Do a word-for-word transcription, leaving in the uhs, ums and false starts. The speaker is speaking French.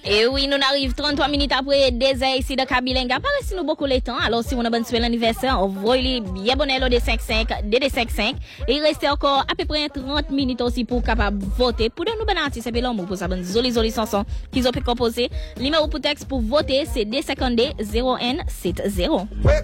Et oui, nous arrivons trente-trois minutes après des heures ici de Kabilenga. Paraissez nous beaucoup le temps. Alors, si vous avez un bon anniversaire, envoyez bien bonnet au D cinq cinq, D D cinq cinq. Et il reste encore à peu près trente minutes aussi pour capable voter. Pour de nous bon artiste, c'est l'amour pour ça, bonne jolie, jolie chanson qu'ils ont pu composer. Numéro pour texte pour voter, c'est D cinquante-deux zéro un sept zéro.